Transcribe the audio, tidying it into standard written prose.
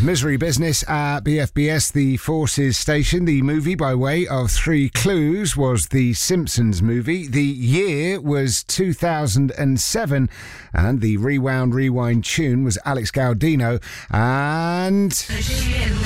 Misery Business at BFBS, the Forces station. The movie, by way of 3 clues, was the Simpsons movie. The year was 2007, and the Rewind tune was Alex Gaudino. And